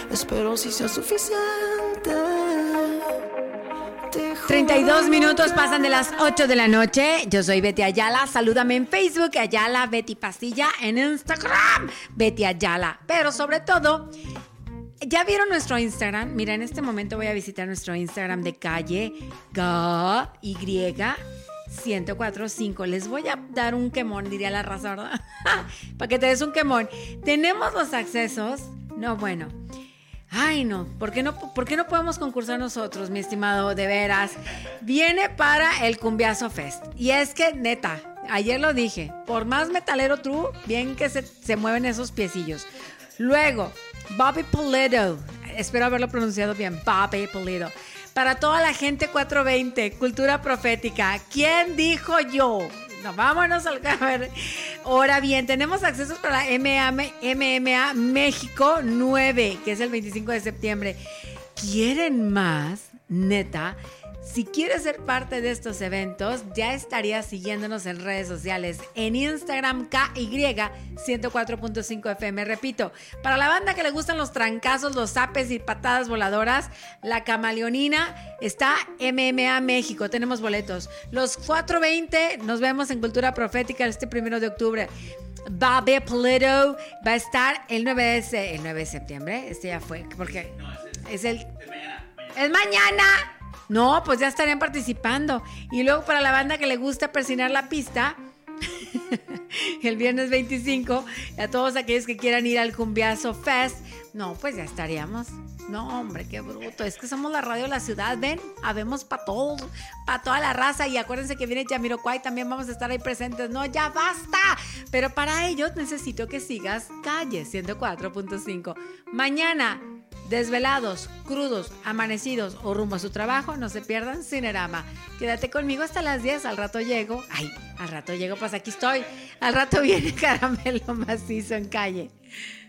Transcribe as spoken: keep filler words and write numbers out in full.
Espero si sea suficiente. treinta y dos minutos pasan de las ocho de la noche. Yo soy Betty Ayala. Salúdame en Facebook, Ayala Betty Pastilla. En Instagram, Betty Ayala. Pero sobre todo, ¿ya vieron nuestro Instagram? Mira, en este momento voy a visitar nuestro Instagram de Calle G Y ciento cuatro punto cinco. Les voy a dar un quemón, diría la raza, ¿verdad? Para que te des un quemón. Tenemos los accesos. No, bueno. Ay, no, ¿por qué no, ¿por qué no podemos concursar nosotros, mi estimado? De veras, viene para el Cumbiazo Fest. Y es que, neta, ayer lo dije, por más metalero tú, bien que se, se mueven esos piecillos. Luego, Bobby Pulido, espero haberlo pronunciado bien, Bobby Pulido. Para toda la gente cuatrocientos veinte, Cultura Profética, ¿quién dijo yo? No, vámonos al a ver. Ahora bien, tenemos accesos para la M M A México nueve, que es el veinticinco de septiembre. ¿Quieren más? Neta, si quieres ser parte de estos eventos, ya estarías siguiéndonos en redes sociales. En Instagram, K Y ciento cuatro punto cinco F M. Repito, para la banda que le gustan los trancazos, los zapes y patadas voladoras, la camaleonina está M M A México. Tenemos boletos. Los cuatrocientos veinte, nos vemos en Cultura Profética este primero de octubre. Bobby Pulido va a estar el nueve de, el nueve de septiembre. Este ya fue, porque No, es, es el... es mañana, mañana. ¡Es mañana! No, pues ya estarían participando. Y luego para la banda que le gusta persinar la pista, el viernes veinticinco, a todos aquellos que quieran ir al Cumbiazo Fest, no, pues ya estaríamos. No, hombre, qué bruto. Es que somos la radio de la ciudad, ven, habemos para todos, para toda la raza. Y acuérdense que viene Jamiroquai, también vamos a estar ahí presentes. No, ya basta. Pero para ello necesito que sigas Calle ciento cuatro punto cinco. Mañana, desvelados, crudos, amanecidos o rumbo a su trabajo, no se pierdan Cinerama. Quédate conmigo hasta las diez, al rato llego. Ay, al rato llego, pues aquí estoy. Al rato viene Caramelo Macizo en Calle.